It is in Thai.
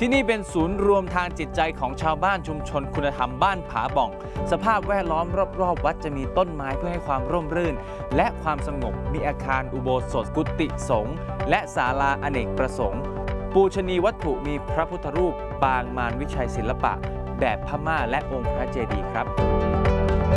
ที่นี่เป็นศูนย์รวมทางจิตใจของชาวบ้านชุมชนคุณธรรมบ้านผาบ่องสภาพแวดล้อมรอบๆวัดจะมีต้นไม้เพื่อให้ความร่มรื่นและความสงบมีอาคารอุโบสถกุฏิสงฆ์และศาลาอเนกประสงค์ปูชนียวัตถุมีพระพุทธรูปปางมารวิชัยศิลปะแบบพม่าและองค์พระเจดีย์ครับ